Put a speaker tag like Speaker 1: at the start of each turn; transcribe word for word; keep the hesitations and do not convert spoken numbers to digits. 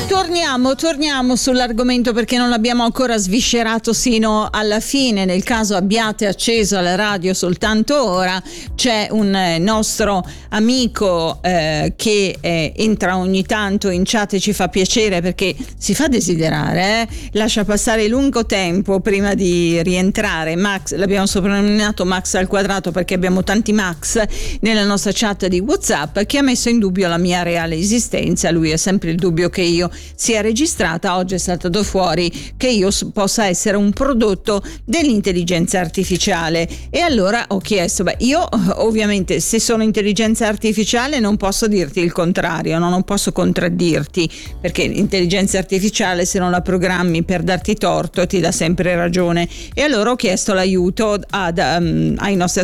Speaker 1: Torniamo, torniamo sull'argomento perché non l'abbiamo ancora sviscerato sino alla fine. Nel caso abbiate acceso la radio soltanto ora, c'è un eh, nostro amico eh, che eh, entra ogni tanto in chat e ci fa piacere perché si fa desiderare, eh? Lascia passare lungo tempo prima di rientrare. Max, l'abbiamo soprannominato Max al quadrato perché abbiamo tanti Max nella nostra chat di WhatsApp, che ha messo in dubbio la mia reale esistenza. Lui ha sempre il dubbio che io sia registrata. Oggi è saltato fuori che io possa essere un prodotto dell'intelligenza artificiale, e allora ho chiesto, beh, io ovviamente se sono intelligenza artificiale non posso dirti il contrario, no? Non posso contraddirti, perché l'intelligenza artificiale, se non la programmi per darti torto, ti dà sempre ragione. E allora ho chiesto l'aiuto ad, um, ai nostri